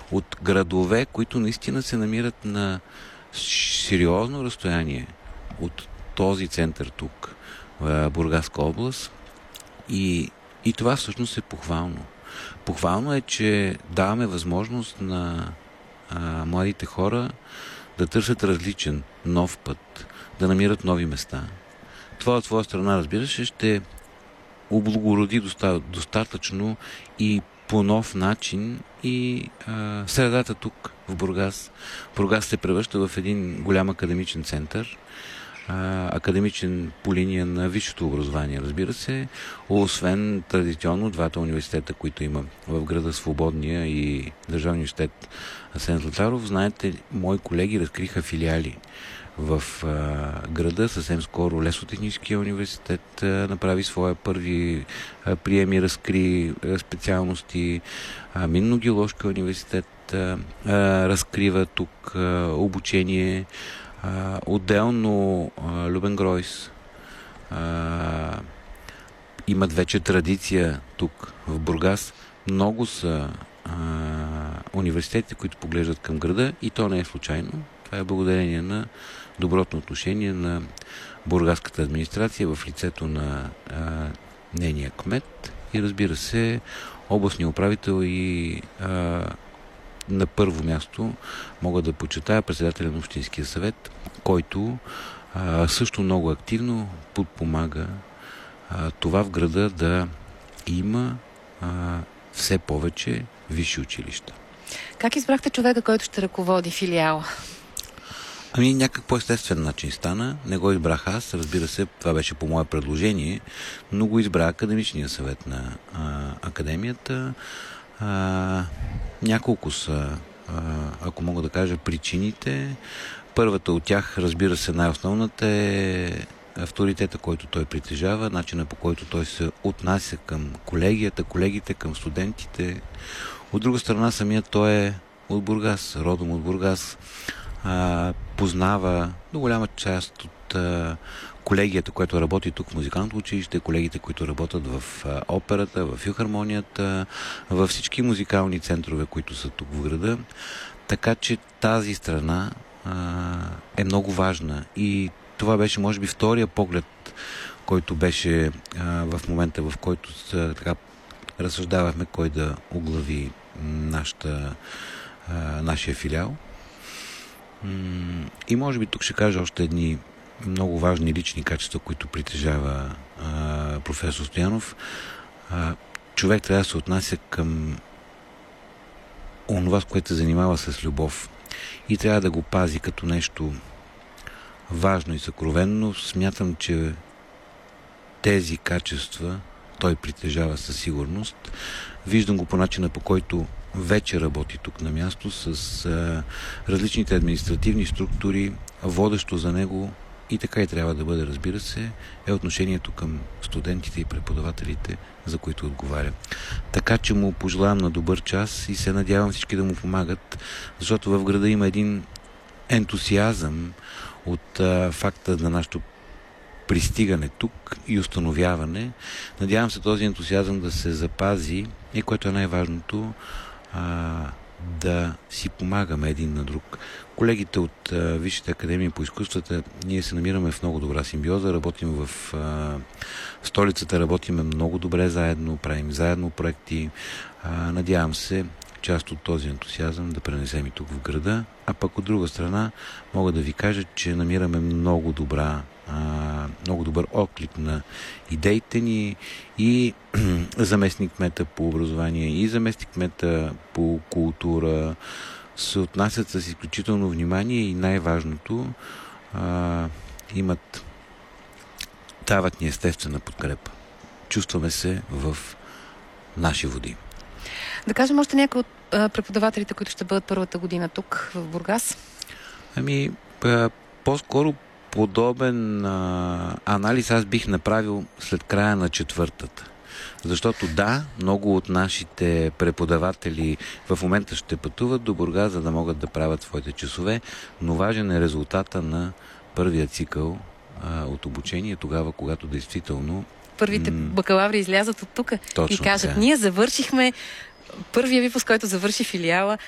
от градове, които наистина се намират на сериозно разстояние от този център тук, в Бургаска област. И това всъщност е похвално. Похвално е, че даваме възможност на младите хора да търсят различен, нов път, да намират нови места. Това от своя страна, разбира се, ще облагороди достатъчно и по нов начин и средата тук в Бургас. Бургас се превръща в един голям академичен център, академичен по линия на висшето образование, разбира се, освен традиционно двата университета, които има в града, Свободния и Държавния университет Асен Златаров. Знаете, мои колеги разкриха филиали в града. Съвсем скоро Лесотехническия университет направи своя първи прием и разкри специалности. Минно-геоложкия университет разкрива тук обучение. Отделно Любен Гройс имат вече традиция тук в Бургас. Много са университетите, които поглеждат към града, и то не е случайно. Това е благодарение на доброто отношение на бургаската администрация в лицето на нейния кмет и, разбира се, областния управител и на първо място мога да почитая председателя на Общинския съвет, който също много активно подпомага това в града да има все повече висши училища. Как избрахте човека, който ще ръководи филиала? Някак по естествен начин стана. Не го избрах аз, разбира се, това беше по мое предложение, но го избра академичния съвет на академията. Няколко са, ако мога да кажа, причините. Първата от тях, разбира се, най-основната е авторитета, който той притежава, начина по който той се отнася към колегията, колегите, към студентите. От друга страна, самият той е от Бургас, родом от Бургас. Познава до голяма част от колегията, която работи тук в музикалното училище, колегите, които работят в операта, в филхармонията, във всички музикални центрове, които са тук в града. Така че тази страна е много важна и това беше, може би, втория поглед, който беше в момента, в който така разсъждавахме кой да оглави нашия филиал. И може би тук ще кажа още едни много важни лични качества, които притежава професор Стоянов. Човек трябва да се отнася към онова, с което се занимава, с любов. И трябва да го пази като нещо важно и съкровенно. Смятам, че тези качества той притежава със сигурност. Виждам го по начина, по който вече работи тук на място с различните административни структури. Водещо за него, и така и трябва да бъде, разбира се, е отношението към студентите и преподавателите, за които отговаря. Така че му пожелавам на добър час и се надявам всички да му помагат, защото в града има един ентусиазъм от факта на нашето пристигане тук и установяване. Надявам се този ентусиазъм да се запази и, което е най-важното, да си помагаме един на друг. Колегите от Висшата академия по изкуствата, ние се намираме в много добра симбиоза, работим в столицата, работиме много добре заедно, правим заедно проекти. Надявам се част от този ентусиазъм да пренесем и тук в града, а пък от друга страна мога да ви кажа, че намираме много добър отклик на идеите ни и заместник кмета по образование и заместник кмета по култура се отнасят с изключително внимание и най-важното дават ни естествена подкрепа. Чувстваме се в наши води. Да кажем още някои от преподавателите, които ще бъдат първата година тук в Бургас? По-скоро подобен анализ аз бих направил след края на четвъртата. Защото да, много от нашите преподаватели в момента ще пътуват до Бургас, за да могат да правят своите часове, но важен е резултата на първия цикъл от обучение, тогава, когато действително първите бакалаври излязат от тук и кажат, ние завършихме първия випуск, който завърши филиала,